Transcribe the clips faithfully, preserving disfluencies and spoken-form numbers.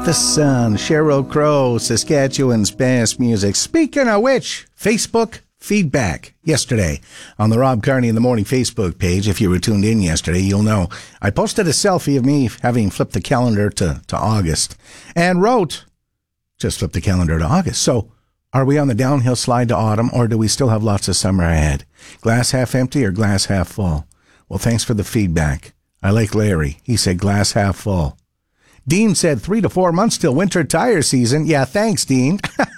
The Sun, Sheryl Crow, Saskatchewan's best music. Speaking of which, Facebook feedback yesterday on the Rob Carney in the Morning Facebook page. If you were tuned in yesterday, you'll know I posted a selfie of me having flipped the calendar to, to August and wrote, just flip the calendar to August. So are we on the downhill slide to autumn, or do we still have lots of summer ahead? Glass half empty or glass half full? Well, thanks for the feedback. I like Larry. He said glass half full. Dean said three to four months till winter tire season. Yeah, thanks, Dean.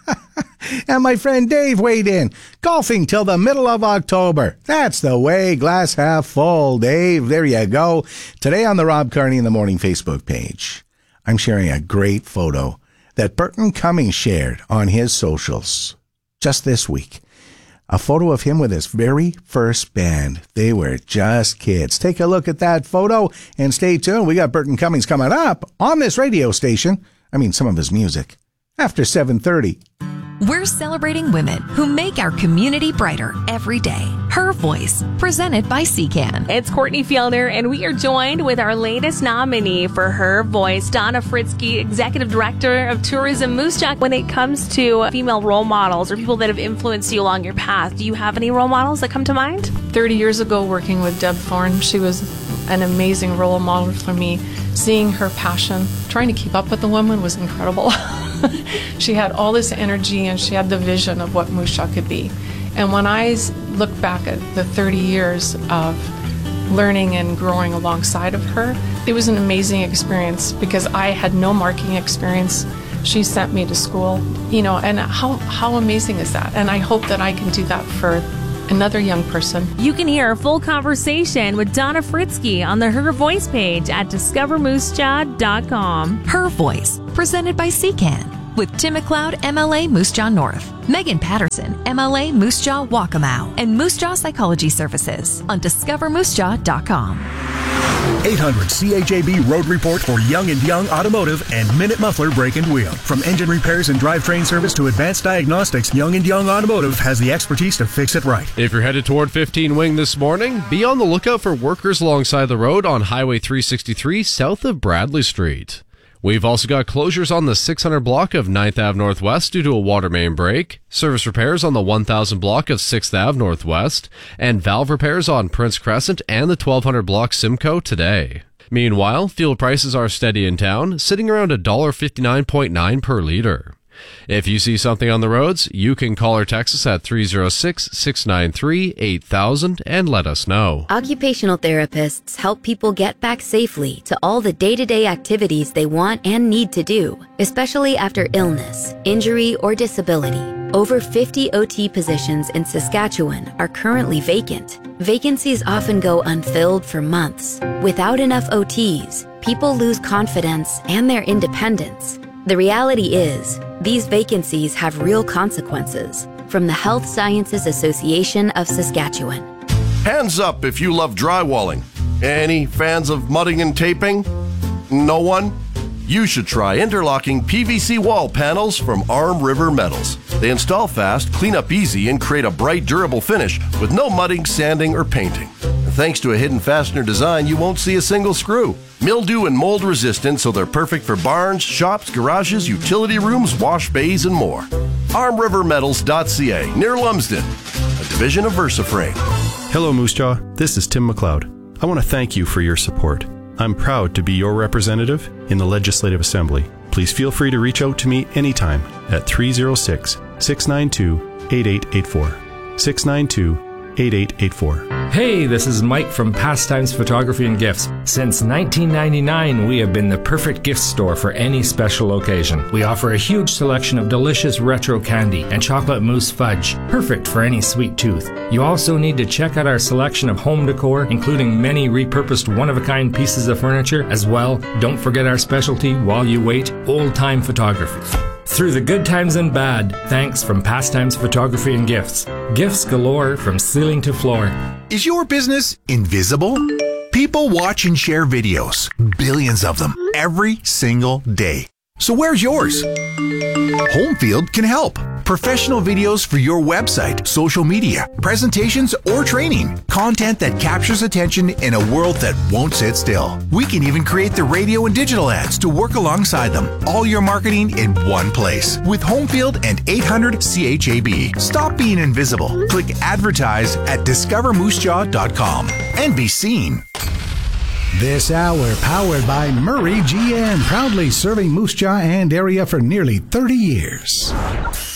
And my friend Dave weighed in. Golfing till the middle of October. That's the way. Glass half full, Dave. There you go. Today on the Rob Carney in the Morning Facebook page, I'm sharing a great photo that Burton Cummings shared on his socials just this week. A photo of him with his very first band. They were just kids. Take a look at that photo and stay tuned. We got Burton Cummings coming up on this radio station. I mean, some of his music. After seven thirty. We're celebrating women who make our community brighter every day. Her Voice, presented by C C A N. It's Courtney Fielder, and we are joined with our latest nominee for Her Voice, Donna Fritzke, Executive Director of Tourism Moose Jaw. When it comes to female role models or people that have influenced you along your path, do you have any role models that come to mind? thirty years ago, working with Deb Thorne, she was an amazing role model for me. Seeing her passion, trying to keep up with the woman was incredible. She had all this energy and she had the vision of what Moose Jaw could be. And when I look back at the thirty years of learning and growing alongside of her, it was an amazing experience because I had no marketing experience. She sent me to school, you know, and how, how amazing is that? And I hope that I can do that for another young person. You can hear a full conversation with Donna Fritzke on the Her Voice page at discover moose jaw dot com. Her Voice, presented by C C A N. With Tim McLeod, M L A Moose Jaw North, Megan Patterson, M L A Moose Jaw Waccamaw, and Moose Jaw Psychology Services on discover moose jaw dot com. eight hundred C H A B Road Report for Young and Young Automotive and Minute Muffler Brake and Wheel. From engine repairs and drivetrain service to advanced diagnostics, Young and Young Automotive has the expertise to fix it right. If you're headed toward fifteen Wing this morning, be on the lookout for workers alongside the road on Highway three sixty-three south of Bradley Street. We've also got closures on the six hundred block of ninth Avenue Northwest due to a water main break, service repairs on the one thousand block of sixth Avenue Northwest, and valve repairs on Prince Crescent and the twelve hundred block Simcoe today. Meanwhile, fuel prices are steady in town, sitting around one dollar fifty-nine point nine per liter. If you see something on the roads, you can call or text us at three oh six, six nine three, eight thousand and let us know. Occupational therapists help people get back safely to all the day-to-day activities they want and need to do, especially after illness, injury, or disability. Over fifty O T positions in Saskatchewan are currently vacant. Vacancies often go unfilled for months. Without enough O Ts, people lose confidence and their independence. The reality is, these vacancies have real consequences. From the Health Sciences Association of Saskatchewan. Hands up if you love drywalling. Any fans of mudding and taping? No one? You should try interlocking P V C wall panels from Arm River Metals. They install fast, clean up easy, and create a bright, durable finish with no mudding, sanding, or painting. And thanks to a hidden fastener design, you won't see a single screw. Mildew and mold resistant, so they're perfect for barns, shops, garages, utility rooms, wash bays, and more. arm river metals dot c a, near Lumsden, a division of VersaFrame. Hello, Moose Jaw. This is Tim McLeod. I want to thank you for your support. I'm proud to be your representative in the Legislative Assembly. Please feel free to reach out to me anytime at three oh six, six nine two, eight eight eight four. six nine two, eight eight eight four. Hey, this is Mike from Pastimes Photography and Gifts. Since nineteen ninety-nine, we have been the perfect gift store for any special occasion. We offer a huge selection of delicious retro candy and chocolate mousse fudge, perfect for any sweet tooth. You also need to check out our selection of home decor, including many repurposed one-of-a-kind pieces of furniture. As well, don't forget our specialty while you wait, old-time photography. Through the good times and bad, thanks from Pastimes Photography and Gifts. Gifts galore from ceiling to floor. Is your business invisible? People watch and share videos, billions of them, every single day. So where's yours? Homefield can help. professional videos for your website, social media, presentations, or training. Content that captures attention in a world that won't sit still. We can even create the radio and digital ads to work alongside them. All your marketing in one place with Homefield and eight hundred C H A B. Stop being invisible. Click advertise at discover moose jaw dot com and be seen. This hour powered by Murray G M, proudly serving Moose Jaw and area for nearly thirty years.